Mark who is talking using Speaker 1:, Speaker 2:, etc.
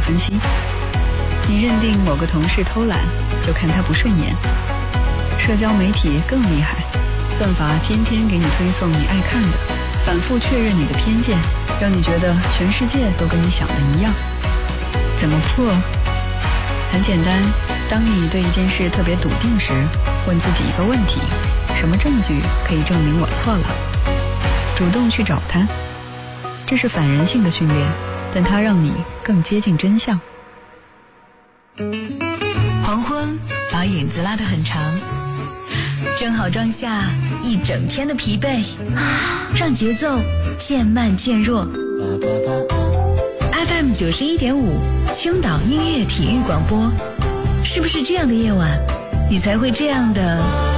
Speaker 1: 分析。你认定某个同事偷懒，就看他不顺眼。社交媒体更厉害，算法天天给你推送你爱看的，反复确认你的偏见，让你觉得全世界都跟你想的一样。怎么破？很简单，当你对一件事特别笃定时，问自己一个问题：什么证据可以证明我错了？主动去找它。这是反人性的训练，但它让你更接近真相。
Speaker 2: 黄昏把影子拉得很长，正好装下一整天的疲惫，让节奏渐慢渐弱。FM 91.5青岛音乐体育广播，是不是这样的夜晚，你才会这样的